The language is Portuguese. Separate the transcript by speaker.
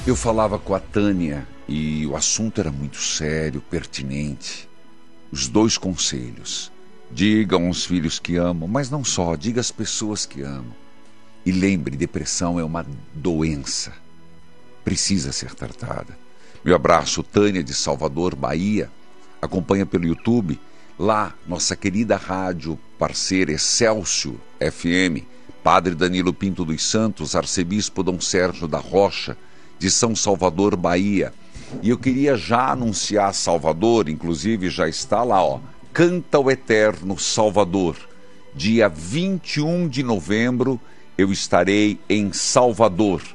Speaker 1: Eu falava com a Tânia e o assunto era muito sério, pertinente. Os 2 conselhos. Digam aos filhos que amam, mas não só, diga às pessoas que amam. E lembre, depressão é uma doença. Precisa ser tratada. Meu abraço, Tânia de Salvador, Bahia. Acompanha pelo YouTube. Lá, nossa querida rádio parceira Excelsior FM, Padre Danilo Pinto dos Santos, Arcebispo Dom Sérgio da Rocha, de São Salvador, Bahia. E eu queria já anunciar Salvador, inclusive já está lá, ó. Canta o Eterno Salvador. Dia 21 de novembro eu estarei em Salvador.